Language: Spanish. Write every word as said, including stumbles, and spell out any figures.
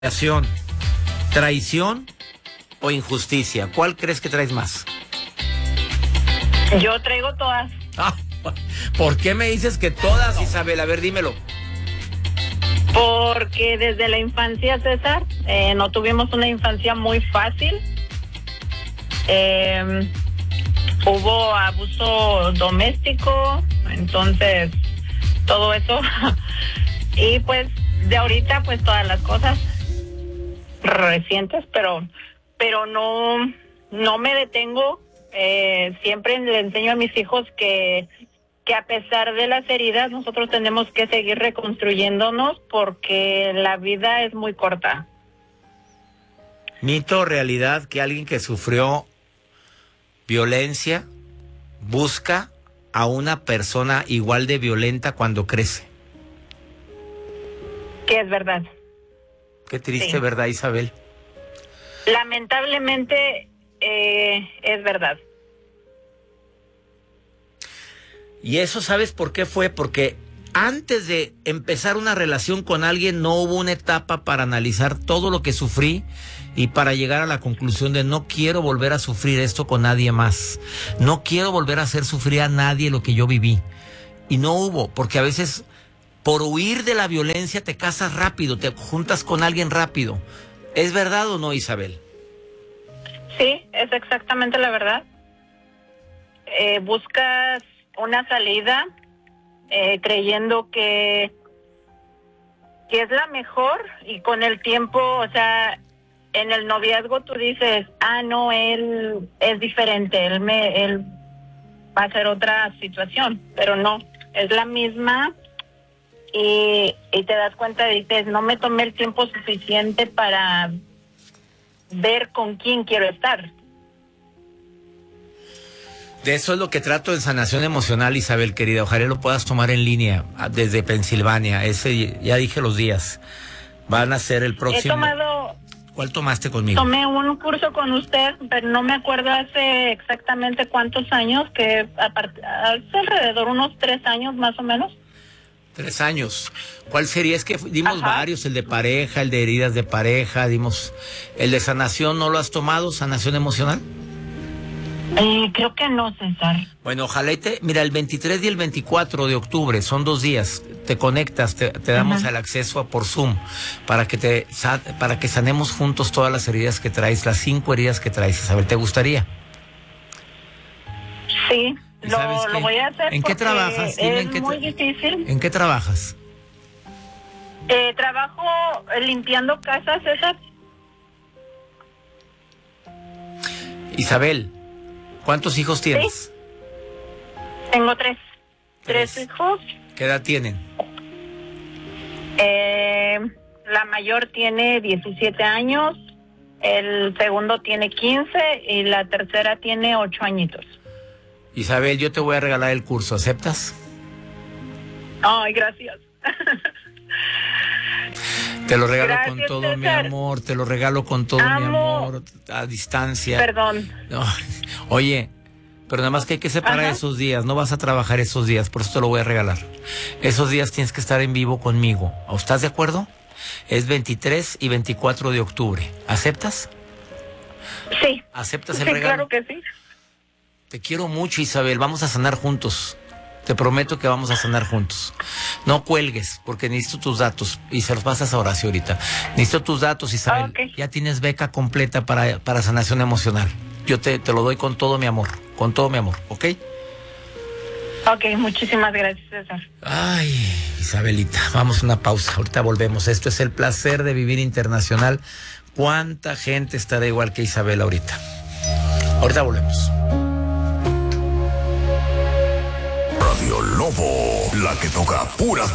Traición, traición o injusticia. ¿Cuál crees que traes más? Yo traigo todas. Ah, ¿por qué me dices que todas, Isabel? A ver, dímelo. Porque desde la infancia, César, eh, no tuvimos una infancia muy fácil. Eh, hubo abuso doméstico, entonces todo eso. Y pues de ahorita, pues todas las cosas recientes, pero pero no no me detengo. Eh, siempre le enseño a mis hijos que que a pesar de las heridas nosotros tenemos que seguir reconstruyéndonos porque la vida es muy corta. Mito o realidad que alguien que sufrió violencia busca a una persona igual de violenta cuando crece. Que es verdad. Qué triste, Sí. ¿Verdad, Isabel? Lamentablemente eh, es verdad. Y eso, ¿sabes por qué fue? Porque antes de empezar una relación con alguien no hubo una etapa para analizar todo lo que sufrí y para llegar a la conclusión de no quiero volver a sufrir esto con nadie más. No quiero volver a hacer sufrir a nadie lo que yo viví. Y no hubo, porque a veces por huir de la violencia te casas rápido, te juntas con alguien rápido. ¿Es verdad o no, Isabel? Sí, es exactamente la verdad. Eh, buscas una salida eh, creyendo que, que es la mejor y con el tiempo, o sea, en el noviazgo tú dices, ah, no, él es diferente, él, me, él va a ser otra situación, pero no, es la misma y, y te das cuenta, dices, no me tomé el tiempo suficiente para ver con quién quiero estar. De eso es lo que trato en Sanación Emocional, Isabel, querida. Ojalá lo puedas tomar en línea desde Pensilvania. Ese, ya dije los días. Van a ser el próximo. He tomado... ¿Cuál tomaste conmigo? Tomé un curso con usted, pero no me acuerdo hace exactamente cuántos años, que apart- hace alrededor unos tres años más o menos. Tres años. ¿Cuál sería? Es que dimos Ajá. varios, el de pareja, el de heridas de pareja, dimos... ¿El de sanación no lo has tomado? ¿Sanación emocional? Eh, creo que no, César. Bueno, ojalá y te... Mira, el veintitrés y el veinticuatro de octubre, son dos días. Te conectas, te, te damos Ajá. el acceso a por Zoom para que te para que sanemos juntos todas las heridas que traes, las cinco heridas que traes, Isabel. ¿Te gustaría? Sí, ¿Y lo, sabes lo qué? voy a hacer. ¿En qué porque trabajas? Dime, es ¿en qué muy tra- difícil. ¿En qué trabajas? Eh, trabajo limpiando casas, César. Isabel, ¿cuántos hijos tienes? Tengo tres. Tres. Tres hijos. ¿Qué edad tienen? Eh, la mayor tiene diecisiete años, el segundo tiene quince y la tercera tiene ocho añitos. Isabel, yo te voy a regalar el curso, ¿aceptas? Ay, gracias. Te lo regalo Gracias, con todo César. mi amor, te lo regalo con todo Amo. mi amor, a distancia. Perdón. No, oye, pero nada más que hay que separar Ajá. esos días, no vas a trabajar esos días, por eso te lo voy a regalar. Esos días tienes que estar en vivo conmigo. ¿Estás de acuerdo? Es veintitrés y veinticuatro de octubre. ¿Aceptas? Sí. ¿Aceptas Sí, el regalo? claro que sí. Te quiero mucho, Isabel, vamos a sanar juntos. Te prometo que vamos a sanar juntos. No cuelgues, porque necesito tus datos. Y se los pasas a Horacio ahorita. Necesito tus datos, Isabel. Ok. Ya tienes beca completa para, para sanación emocional. Yo te, te lo doy con todo mi amor. Con todo mi amor, ¿ok? Ok, muchísimas gracias, César. Ay, Isabelita, vamos a una pausa. Ahorita volvemos. Esto es el placer de vivir internacional. ¿Cuánta gente estará igual que Isabel ahorita? Ahorita volvemos. Radio Lobo, la que toca puras